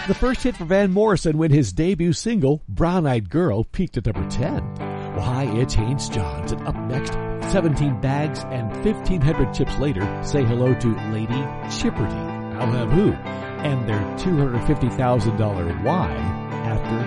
The first hit for Van Morrison when his debut single, Brown Eyed Girl, peaked at number 10. Well, hi, it's Haynes Johns, and up next, 17 bags and 1,500 chips later, say hello to Lady Chipperty, I'll Have Who, and their $250,000 Why after